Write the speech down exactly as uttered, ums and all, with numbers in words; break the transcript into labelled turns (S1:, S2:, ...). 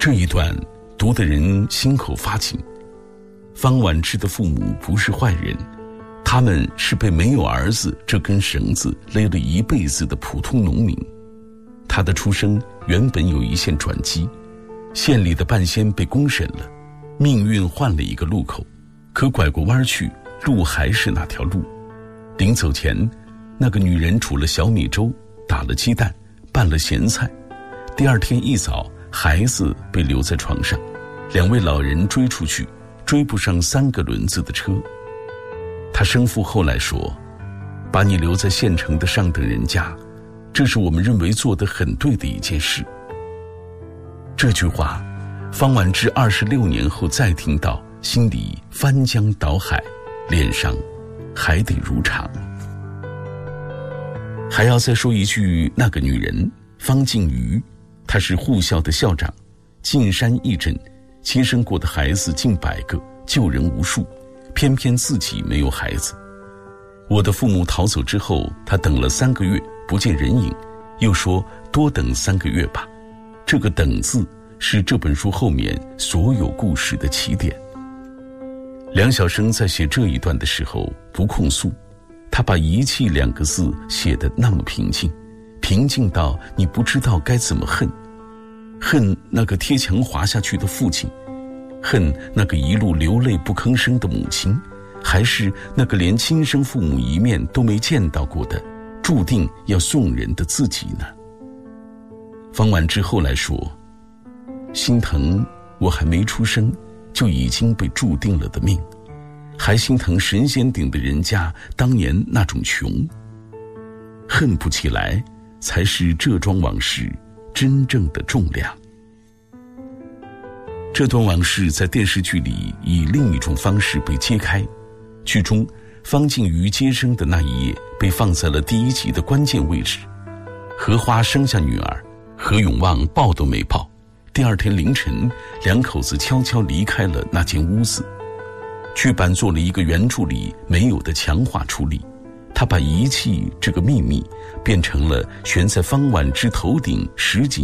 S1: 这一段读得人心口发紧。方婉之的父母不是坏人，他们是被没有儿子这根绳子勒了一辈子的普通农民。他的出生原本有一线转机，县里的半仙被公审了，命运换了一个路口，可拐过弯去，路还是那条路。临走前，那个女人煮了小米粥，打了鸡蛋，拌了咸菜。第二天一早，孩子被留在床上，两位老人追出去，追不上三个轮子的车。他生父后来说，把你留在县城的上等人家，这是我们认为做得很对的一件事。这句话方婉之二十六年后再听到，心里翻江倒海，脸上还得如常。还要再说一句，那个女人方静瑜，她是护校的校长，进山义诊，接生过的孩子近百个，救人无数，偏偏自己没有孩子。我的父母逃走之后，她等了三个月不见人影，又说多等三个月吧。这个等字是这本书后面所有故事的起点。梁晓声在写这一段的时候不控诉，他把遗弃两个字写得那么平静，平静到你不知道该怎么恨。恨那个贴墙滑下去的父亲，恨那个一路流泪不吭声的母亲，还是那个连亲生父母一面都没见到过的注定要送人的自己呢？方婉之后来说，心疼我还没出生就已经被注定了的命，还心疼神仙顶的人家当年那种穷。恨不起来，才是这桩往事真正的重量。这段往事在电视剧里以另一种方式被揭开，剧中方静瑜接生的那一页被放在了第一集的关键位置。荷花生下女儿，何永旺抱都没抱。第二天凌晨，两口子悄悄离开了那间屋子。剧版做了一个原著里没有的强化处理，他把遗弃这个秘密变成了悬在方婉之头顶十几